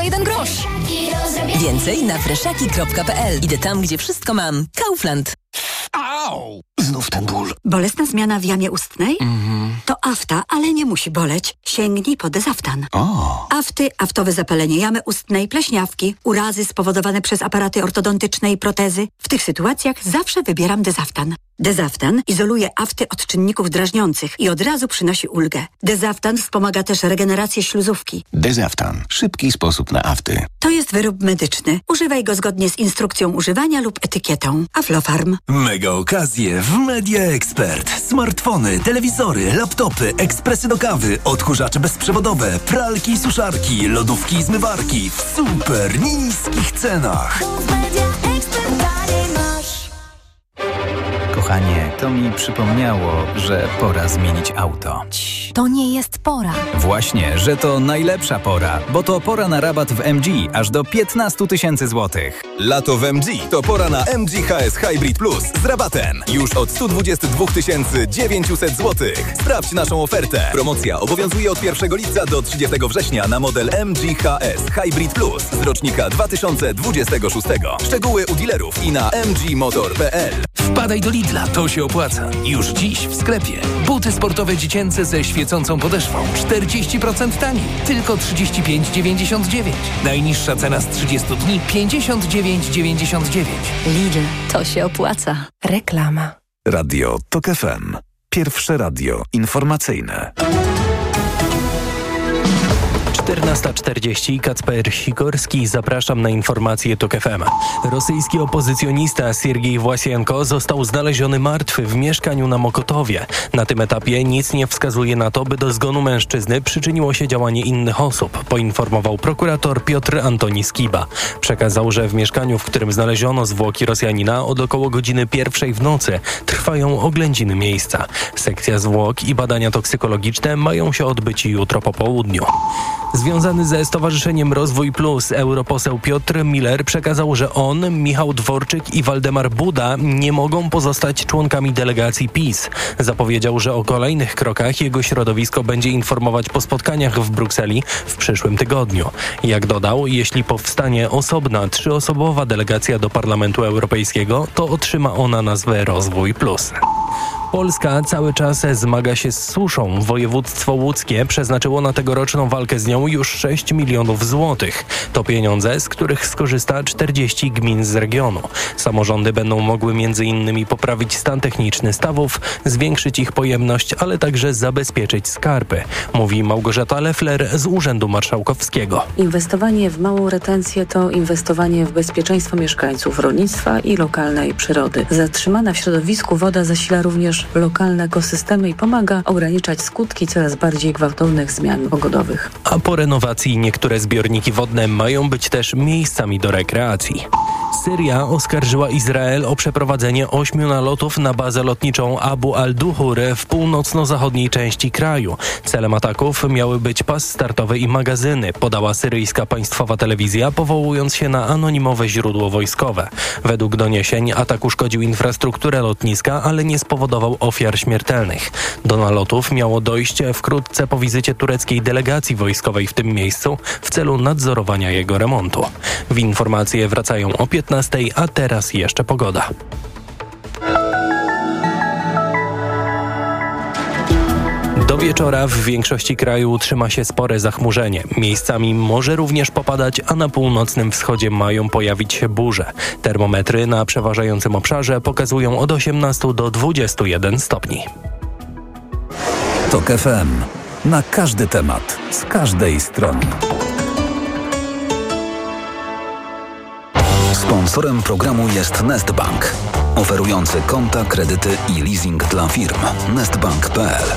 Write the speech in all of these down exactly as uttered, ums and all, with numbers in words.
jeden grosz. Więcej na freszaki kropka pe el. Idę tam, gdzie wszystko mam. Kaufland. Au! Znów ten ból. Bolesna zmiana w jamie ustnej? Mhm. To afta, ale nie musi boleć. Sięgnij po Dezaftan. O. Afty, aftowe zapalenie jamy ustnej, pleśniawki, urazy spowodowane przez aparaty ortodontyczne i protezy. W tych sytuacjach zawsze wybieram Dezaftan. Dezaftan izoluje afty od czynników drażniących i od razu przynosi ulgę. Dezaftan wspomaga też regenerację śluzówki. Dezaftan. Szybki sposób na afty. To jest wyrób medyczny. Używaj go zgodnie z instrukcją używania lub etykietą. Aflofarm. Mega okazje w Media Expert. Smartfony, telewizory, laptopy, ekspresy do kawy, odkurzacze bezprzewodowe, pralki i suszarki, lodówki i zmywarki w super niskich cenach. Kochanie, to mi przypomniało, że pora zmienić auto. To nie jest pora. Właśnie, że to najlepsza pora, bo to pora na rabat w M G aż do piętnaście tysięcy złotych. Lato w M G to pora na M G H S Hybrid Plus z rabatem. Już od sto dwadzieścia dwa tysiące dziewięćset złotych. Sprawdź naszą ofertę. Promocja obowiązuje od pierwszego lipca do trzydziestego września na model M G H S Hybrid Plus z rocznika dwa tysiące dwudziestego szóstego. Szczegóły u dealerów i na m g motor kropka p l. Wpadaj do Lidla, to się opłaca. Już dziś w sklepie. Buty sportowe dziecięce ze świecącą podeszwą. czterdzieści procent taniej. Tylko trzydzieści pięć dziewięćdziesiąt dziewięć. Najniższa cena z trzydziestu dni pięćdziesiąt dziewięć dziewięćdziesiąt dziewięć. Lidl, to się opłaca. Reklama. Radio Tok F M. Pierwsze radio informacyjne. czternasta czterdzieści, Kacper Sikorski, zapraszam na informacje Tok F M. Rosyjski opozycjonista Siergiej Własienko został znaleziony martwy w mieszkaniu na Mokotowie. Na tym etapie nic nie wskazuje na to, by do zgonu mężczyzny przyczyniło się działanie innych osób, poinformował prokurator Piotr Antoni Skiba. Przekazał, że w mieszkaniu, w którym znaleziono zwłoki Rosjanina, od około godziny pierwszej w nocy trwają oględziny miejsca. Sekcja zwłok i badania toksykologiczne mają się odbyć jutro po południu. Związany ze Stowarzyszeniem Rozwój Plus europoseł Piotr Miller przekazał, że on, Michał Dworczyk i Waldemar Buda nie mogą pozostać członkami delegacji PiS. Zapowiedział, że o kolejnych krokach jego środowisko będzie informować po spotkaniach w Brukseli w przyszłym tygodniu. Jak dodał, jeśli powstanie osobna, trzyosobowa delegacja do Parlamentu Europejskiego, to otrzyma ona nazwę Rozwój Plus. Polska cały czas zmaga się z suszą. Województwo łódzkie przeznaczyło na tegoroczną walkę z nią już sześć milionów złotych. To pieniądze, z których skorzysta czterdzieści gmin z regionu. Samorządy będą mogły między innymi poprawić stan techniczny stawów, zwiększyć ich pojemność, ale także zabezpieczyć skarpy, mówi Małgorzata Leffler z Urzędu Marszałkowskiego. Inwestowanie w małą retencję to inwestowanie w bezpieczeństwo mieszkańców, rolnictwa i lokalnej przyrody. Zatrzymana w środowisku woda zasila również lokalne ekosystemy i pomaga ograniczać skutki coraz bardziej gwałtownych zmian pogodowych. A po renowacji niektóre zbiorniki wodne mają być też miejscami do rekreacji. Syria oskarżyła Izrael o przeprowadzenie ośmiu nalotów na bazę lotniczą Abu al-Duhur w północno-zachodniej części kraju. Celem ataków miały być pas startowy i magazyny, podała syryjska państwowa telewizja, powołując się na anonimowe źródło wojskowe. Według doniesień atak uszkodził infrastrukturę lotniska, ale nie spowodował ofiar śmiertelnych. Do nalotów miało dojść wkrótce po wizycie tureckiej delegacji wojskowej w tym miejscu w celu nadzorowania jego remontu. W informacje wracają o piętnastej, a teraz jeszcze pogoda. Do wieczora w większości kraju utrzyma się spore zachmurzenie. Miejscami może również popadać, a na północnym wschodzie mają pojawić się burze. Termometry na przeważającym obszarze pokazują od osiemnastu do dwudziestu jeden stopni. Tok F M. Na każdy temat, z każdej strony. Sponsorem programu jest Nestbank, oferujący konta, kredyty i leasing dla firm. nestbank kropka p l.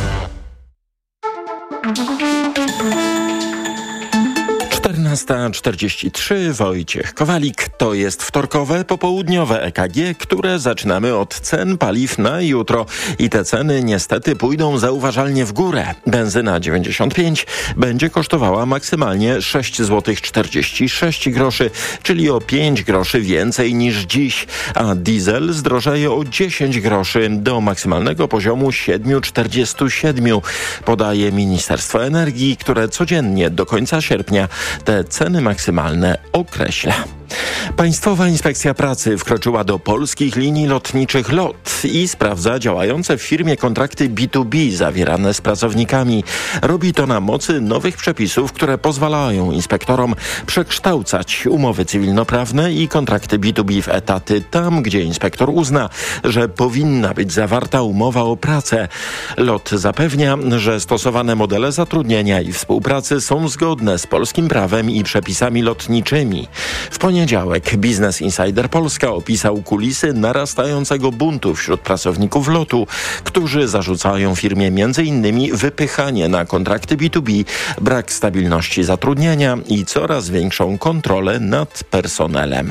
czternasta czterdzieści trzy, Wojciech Kowalik. To jest wtorkowe, popołudniowe E K G, które zaczynamy od cen paliw na jutro. I te ceny niestety pójdą zauważalnie w górę. Benzyna dziewięćdziesiąt pięć będzie kosztowała maksymalnie sześć złotych czterdzieści sześć groszy, czyli o pięć groszy więcej niż dziś. A diesel zdrożeje o dziesięć groszy do maksymalnego poziomu siedem złotych czterdzieści siedem, podaje Ministerstwo Energii, które codziennie do końca sierpnia te ceny maksymalne określa. Państwowa Inspekcja Pracy wkroczyła do polskich linii lotniczych L O T i sprawdza działające w firmie kontrakty B dwa B zawierane z pracownikami. Robi to na mocy nowych przepisów, które pozwalają inspektorom przekształcać umowy cywilnoprawne i kontrakty B dwa B w etaty tam, gdzie inspektor uzna, że powinna być zawarta umowa o pracę. L O T zapewnia, że stosowane modele zatrudnienia i współpracy są zgodne z polskim prawem i przepisami lotniczymi. W poniedziałek Business Insider Polska opisał kulisy narastającego buntu wśród pracowników lotu, którzy zarzucają firmie między innymi wypychanie na kontrakty B dwa B, brak stabilności zatrudnienia i coraz większą kontrolę nad personelem.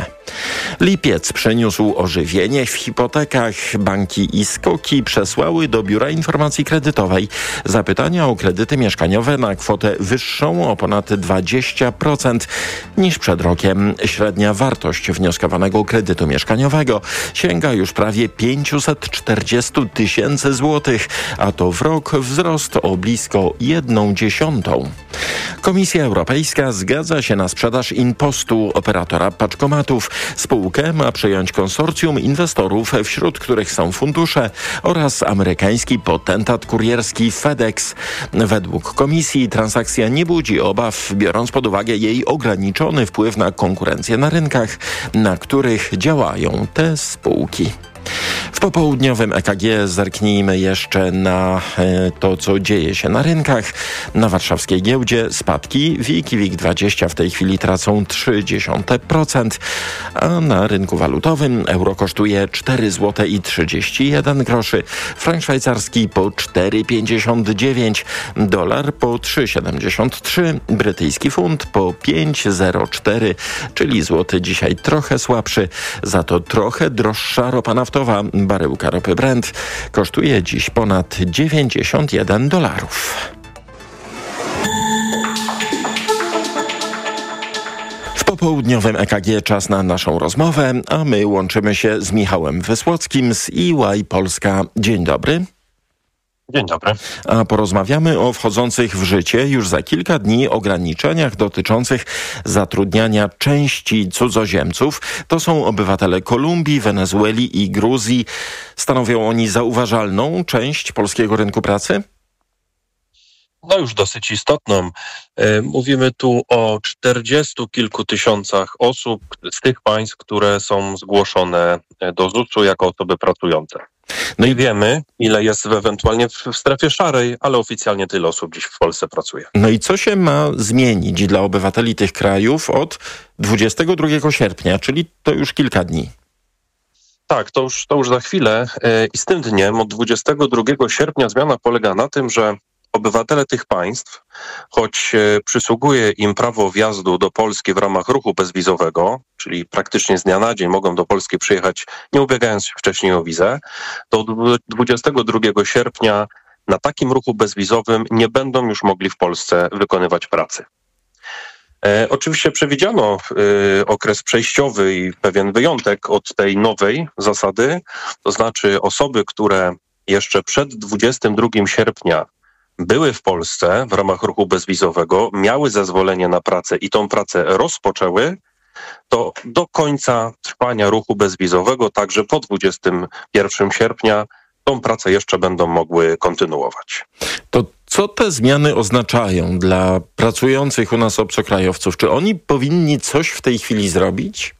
Lipiec przyniósł ożywienie w hipotekach. Banki i SKOK-i przesłały do Biura Informacji Kredytowej zapytania o kredyty mieszkaniowe na kwotę wyższą o ponad dwadzieścia procent niż przed rokiem. Średnia wartość wnioskowanego kredytu mieszkaniowego sięga już prawie pięćset czterdzieści tysięcy złotych, a to w rok wzrost o blisko jedną dziesiątą. Komisja Europejska zgadza się na sprzedaż Inpostu, operatora paczkomatów. Spółkę ma przejąć konsorcjum inwestorów, wśród których są fundusze oraz amerykański potentat kurierski FedEx. Według komisji transakcja nie budzi obaw, biorąc pod uwagę jej ograniczony wpływ na konkurencję na rynkach, na których działają te spółki. W popołudniowym E K G zerknijmy jeszcze na e, to, co dzieje się na rynkach. Na warszawskiej giełdzie spadki. WIG i WIG dwadzieścia w tej chwili tracą trzy przecinek trzy procent, a na rynku walutowym euro kosztuje cztery złote i trzydzieści jeden groszy, frank szwajcarski po cztery pięćdziesiąt dziewięć, dolar po trzy siedemdziesiąt trzy, brytyjski funt po pięć zero cztery, czyli złoty dzisiaj trochę słabszy, za to trochę droższa ropa naftowa. Baryłka ropy Brent kosztuje dziś ponad dziewięćdziesiąt jeden dolarów. W popołudniowym E K G czas na naszą rozmowę, a my łączymy się z Michałem Wysłockim z E Y Polska. Dzień dobry. Dzień dobry. A porozmawiamy o wchodzących w życie już za kilka dni ograniczeniach dotyczących zatrudniania części cudzoziemców. To są obywatele Kolumbii, Wenezueli i Gruzji. Stanowią oni zauważalną część polskiego rynku pracy? No już dosyć istotną. Mówimy tu o czterdziestu kilku tysiącach osób z tych państw, które są zgłoszone do Z U S-u jako osoby pracujące. No i wiemy, ile jest ewentualnie w strefie szarej, ale oficjalnie tyle osób dziś w Polsce pracuje. No i co się ma zmienić dla obywateli tych krajów od dwudziestego drugiego sierpnia, czyli to już kilka dni? Tak, to już, to już za chwilę i z tym dniem od dwudziestego drugiego sierpnia zmiana polega na tym, że obywatele tych państw, choć przysługuje im prawo wjazdu do Polski w ramach ruchu bezwizowego, czyli praktycznie z dnia na dzień mogą do Polski przyjechać, nie ubiegając się wcześniej o wizę, to od dwudziestego drugiego sierpnia na takim ruchu bezwizowym nie będą już mogli w Polsce wykonywać pracy. E, oczywiście przewidziano e, okres przejściowy i pewien wyjątek od tej nowej zasady, to znaczy osoby, które jeszcze przed dwudziestego drugiego sierpnia były w Polsce w ramach ruchu bezwizowego, miały zezwolenie na pracę i tą pracę rozpoczęły, to do końca trwania ruchu bezwizowego, także po dwudziestego pierwszego sierpnia, tą pracę jeszcze będą mogły kontynuować. To co te zmiany oznaczają dla pracujących u nas obcokrajowców? Czy oni powinni coś w tej chwili zrobić?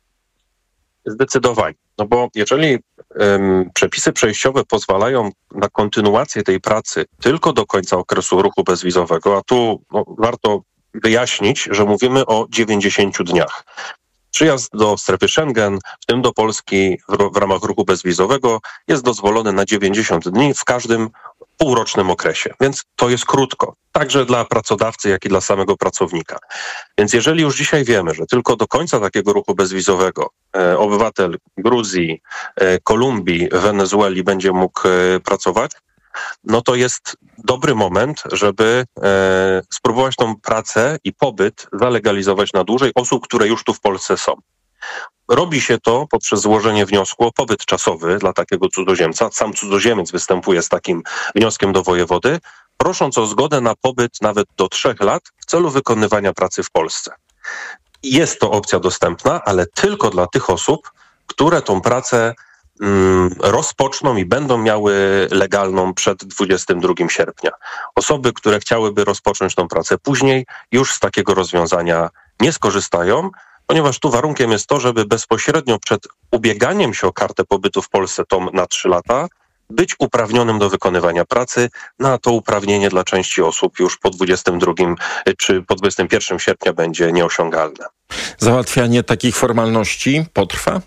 Zdecydowanie. No bo jeżeli um, przepisy przejściowe pozwalają na kontynuację tej pracy tylko do końca okresu ruchu bezwizowego, a tu no, warto wyjaśnić, że mówimy o dziewięćdziesięciu dniach. Przyjazd do strefy Schengen, w tym do Polski w, w ramach ruchu bezwizowego, jest dozwolony na dziewięćdziesiąt dni w każdym półrocznym okresie, więc to jest krótko, także dla pracodawcy, jak i dla samego pracownika. Więc jeżeli już dzisiaj wiemy, że tylko do końca takiego ruchu bezwizowego e, obywatel Gruzji, e, Kolumbii, Wenezueli będzie mógł e, pracować, no to jest dobry moment, żeby e, spróbować tą pracę i pobyt zalegalizować na dłużej osób, które już tu w Polsce są. Robi się to poprzez złożenie wniosku o pobyt czasowy dla takiego cudzoziemca. Sam cudzoziemiec występuje z takim wnioskiem do wojewody, prosząc o zgodę na pobyt nawet do trzech lat w celu wykonywania pracy w Polsce. Jest to opcja dostępna, ale tylko dla tych osób, które tą pracę mm, rozpoczną i będą miały legalną przed dwudziestego drugiego sierpnia. Osoby, które chciałyby rozpocząć tą pracę później, już z takiego rozwiązania nie skorzystają, ponieważ tu warunkiem jest to, żeby bezpośrednio przed ubieganiem się o kartę pobytu w Polsce tą na trzy lata być uprawnionym do wykonywania pracy. Na to uprawnienie dla części osób już po dwudziestego drugiego czy po dwudziestego pierwszego sierpnia będzie nieosiągalne. Załatwianie takich formalności potrwa?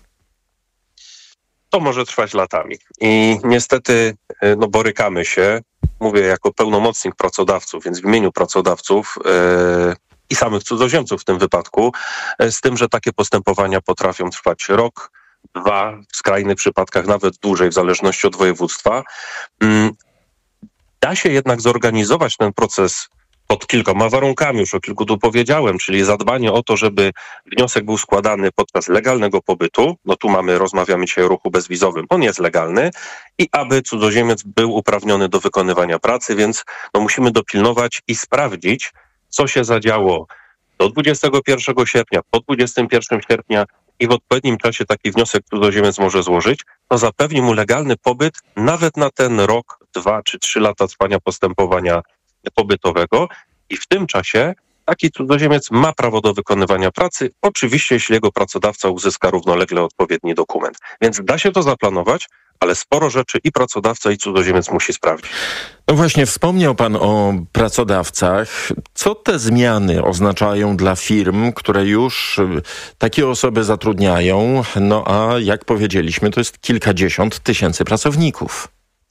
To może trwać latami. I niestety no, borykamy się, mówię jako pełnomocnik pracodawców, więc w imieniu pracodawców yy, i samych cudzoziemców w tym wypadku, yy, z tym, że takie postępowania potrafią trwać rok, dwa, w skrajnych przypadkach nawet dłużej, w zależności od województwa. Yy, da się jednak zorganizować ten proces pod kilkoma warunkami, już o kilku tu powiedziałem, czyli zadbanie o to, żeby wniosek był składany podczas legalnego pobytu, no tu mamy, rozmawiamy dzisiaj o ruchu bezwizowym, on jest legalny, i aby cudzoziemiec był uprawniony do wykonywania pracy, więc no musimy dopilnować i sprawdzić, co się zadziało do dwudziestego pierwszego sierpnia, po dwudziestego pierwszego sierpnia, i w odpowiednim czasie taki wniosek cudzoziemiec może złożyć, to zapewni mu legalny pobyt nawet na ten rok, dwa czy trzy lata trwania postępowania pobytowego, i w tym czasie taki cudzoziemiec ma prawo do wykonywania pracy, oczywiście jeśli jego pracodawca uzyska równolegle odpowiedni dokument. Więc da się to zaplanować, ale sporo rzeczy i pracodawca, i cudzoziemiec musi sprawdzić. No właśnie, wspomniał pan o pracodawcach. Co te zmiany oznaczają dla firm, które już takie osoby zatrudniają? No a jak powiedzieliśmy, to jest kilkadziesiąt tysięcy pracowników.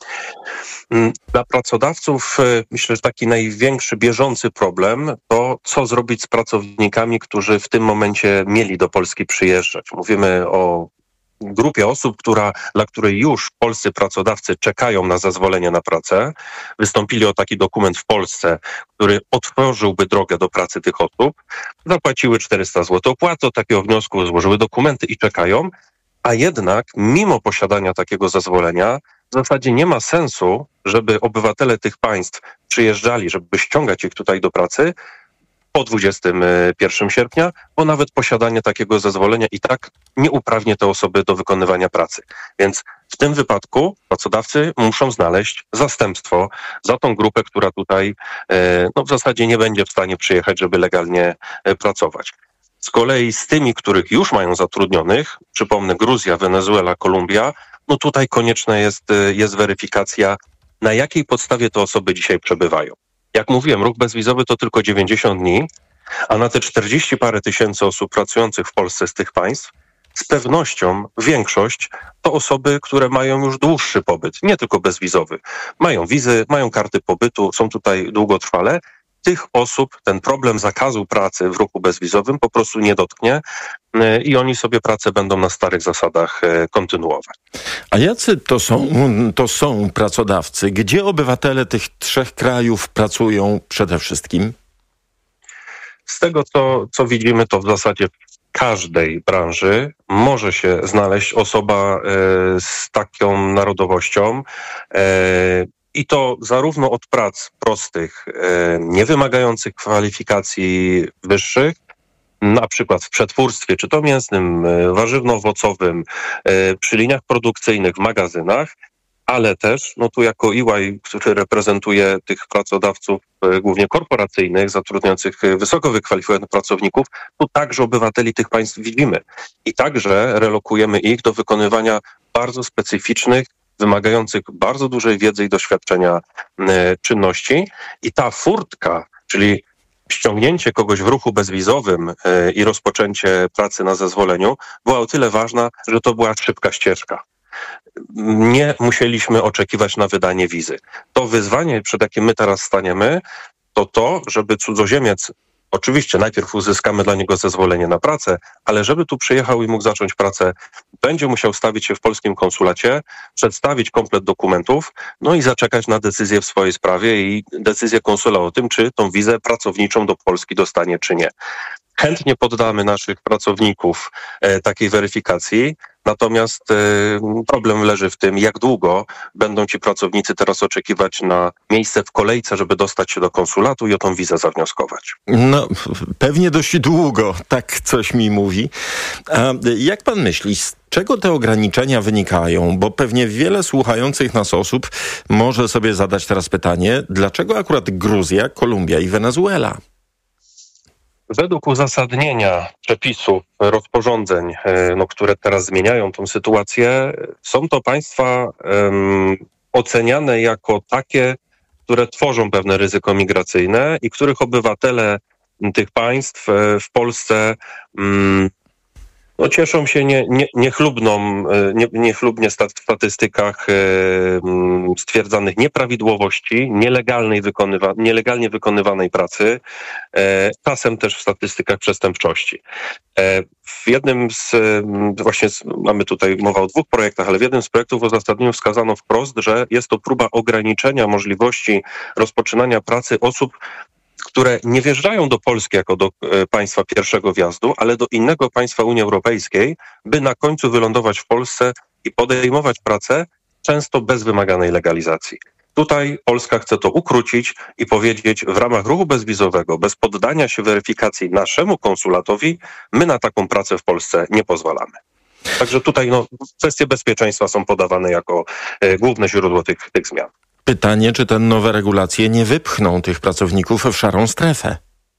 Dla pracodawców myślę, że taki największy bieżący problem to co zrobić z pracownikami, którzy w tym momencie mieli do Polski przyjeżdżać. Mówimy o grupie osób, która, dla której już polscy pracodawcy czekają na zezwolenie na pracę, wystąpili o taki dokument w Polsce, który otworzyłby drogę do pracy tych osób, zapłaciły czterysta złotych opłaty, od takiego wniosku złożyły dokumenty i czekają, a jednak mimo posiadania takiego zezwolenia w zasadzie nie ma sensu, żeby obywatele tych państw przyjeżdżali, żeby ściągać ich tutaj do pracy po dwudziestego pierwszego sierpnia, bo nawet posiadanie takiego zezwolenia i tak nie uprawni te osoby do wykonywania pracy. Więc w tym wypadku pracodawcy muszą znaleźć zastępstwo za tą grupę, która tutaj no, w zasadzie nie będzie w stanie przyjechać, żeby legalnie pracować. Z kolei z tymi, których już mają zatrudnionych, przypomnę Gruzja, Wenezuela, Kolumbia, no tutaj konieczna jest, jest weryfikacja, na jakiej podstawie te osoby dzisiaj przebywają. Jak mówiłem, ruch bezwizowy to tylko dziewięćdziesiąt dni, a na te czterdzieści parę tysięcy osób pracujących w Polsce z tych państw, z pewnością większość to osoby, które mają już dłuższy pobyt, nie tylko bezwizowy. Mają wizy, mają karty pobytu, są tutaj długotrwale. Tych osób ten problem zakazu pracy w ruchu bezwizowym po prostu nie dotknie i oni sobie pracę będą na starych zasadach kontynuować. A jacy to są, to są pracodawcy? Gdzie obywatele tych trzech krajów pracują przede wszystkim? Z tego, co, co widzimy, to w zasadzie w każdej branży może się znaleźć osoba z taką narodowością, i to zarówno od prac prostych, nie wymagających kwalifikacji wyższych, na przykład w przetwórstwie, czy to mięsnym, warzywno-owocowym, przy liniach produkcyjnych, w magazynach, ale też, no tu jako E Y, który reprezentuje tych pracodawców głównie korporacyjnych, zatrudniających wysoko wykwalifikowanych pracowników, tu także obywateli tych państw widzimy. I także relokujemy ich do wykonywania bardzo specyficznych, wymagających bardzo dużej wiedzy i doświadczenia e, czynności. I ta furtka, czyli ściągnięcie kogoś w ruchu bezwizowym e, i rozpoczęcie pracy na zezwoleniu, była o tyle ważna, że to była szybka ścieżka. Nie musieliśmy oczekiwać na wydanie wizy. To wyzwanie, przed jakim my teraz staniemy, to to, żeby cudzoziemiec, oczywiście najpierw uzyskamy dla niego zezwolenie na pracę, ale żeby tu przyjechał i mógł zacząć pracę, będzie musiał stawić się w polskim konsulacie, przedstawić komplet dokumentów, no i zaczekać na decyzję w swojej sprawie i decyzję konsula o tym, czy tą wizę pracowniczą do Polski dostanie, czy nie. Chętnie poddamy naszych pracowników e, takiej weryfikacji. Natomiast y, problem leży w tym, jak długo będą ci pracownicy teraz oczekiwać na miejsce w kolejce, żeby dostać się do konsulatu i o tą wizę zawnioskować. No, pewnie dość długo, tak coś mi mówi. A jak pan myśli, z czego te ograniczenia wynikają? Bo pewnie wiele słuchających nas osób może sobie zadać teraz pytanie, dlaczego akurat Gruzja, Kolumbia i Wenezuela? Według uzasadnienia przepisów, rozporządzeń, no, które teraz zmieniają tą sytuację, są to państwa um, oceniane jako takie, które tworzą pewne ryzyko migracyjne i których obywatele tych państw w Polsce um, no, cieszą się nie, nie, niechlubną, nie, niechlubnie w statystykach e, stwierdzanych nieprawidłowości, nielegalnej wykonywa, nielegalnie wykonywanej pracy, e, czasem też w statystykach przestępczości. E, w jednym z, właśnie z, mamy tutaj mowa o dwóch projektach, ale w jednym z projektów w uzasadnieniu wskazano wprost, że jest to próba ograniczenia możliwości rozpoczynania pracy osób, które nie wjeżdżają do Polski jako do e, państwa pierwszego wjazdu, ale do innego państwa Unii Europejskiej, by na końcu wylądować w Polsce i podejmować pracę, często bez wymaganej legalizacji. Tutaj Polska chce to ukrócić i powiedzieć, w ramach ruchu bezwizowego, bez poddania się weryfikacji naszemu konsulatowi, my na taką pracę w Polsce nie pozwalamy. Także tutaj no, kwestie bezpieczeństwa są podawane jako e, główne źródło tych, tych zmian. Pytanie, czy te nowe regulacje nie wypchną tych pracowników w szarą strefę?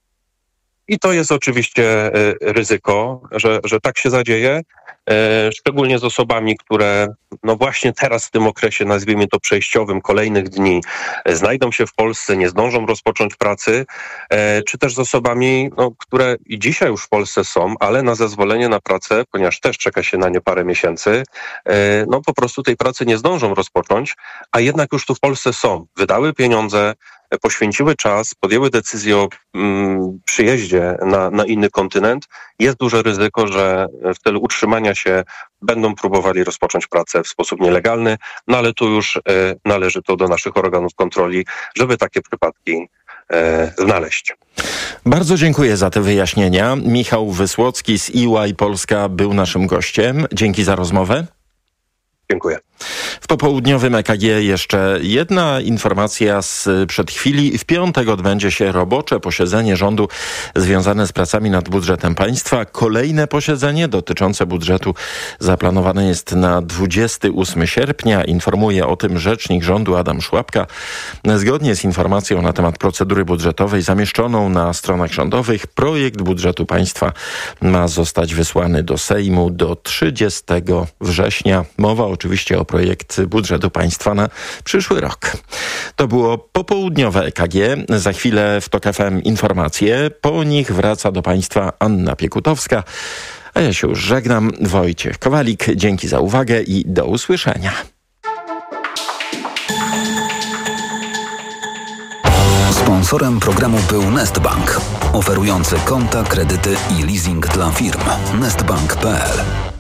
I to jest oczywiście ryzyko, że, że tak się zadzieje, szczególnie z osobami, które no właśnie teraz w tym okresie, nazwijmy to przejściowym, kolejnych dni znajdą się w Polsce, nie zdążą rozpocząć pracy, czy też z osobami, no, które i dzisiaj już w Polsce są, ale na zezwolenie na pracę, ponieważ też czeka się na nie parę miesięcy, no po prostu tej pracy nie zdążą rozpocząć, a jednak już tu w Polsce są, wydały pieniądze, poświęciły czas, podjęły decyzję o mm, przyjeździe na, na inny kontynent, jest duże ryzyko, że w celu utrzymania się będą próbowali rozpocząć pracę w sposób nielegalny, no ale tu już e, należy to do naszych organów kontroli, żeby takie przypadki e, znaleźć. Bardzo dziękuję za te wyjaśnienia. Michał Wysłocki z E Y Polska był naszym gościem. Dzięki za rozmowę. Dziękuję. W popołudniowym E K G jeszcze jedna informacja z przed chwili. W piątek odbędzie się robocze posiedzenie rządu związane z pracami nad budżetem państwa. Kolejne posiedzenie dotyczące budżetu zaplanowane jest na dwudziestego ósmego sierpnia. Informuje o tym rzecznik rządu Adam Szłapka. Zgodnie z informacją na temat procedury budżetowej zamieszczoną na stronach rządowych, projekt budżetu państwa ma zostać wysłany do Sejmu do trzydziestego września. Mowa oczywiście o projekt budżetu państwa na przyszły rok. To było popołudniowe E K G. Za chwilę w TOK F M informacje. Po nich wraca do państwa Anna Piekutowska. A ja się już żegnam. Wojciech Kowalik. Dzięki za uwagę i do usłyszenia. Sponsorem programu był Nestbank, oferujący konta, kredyty i leasing dla firm. nestbank kropka p l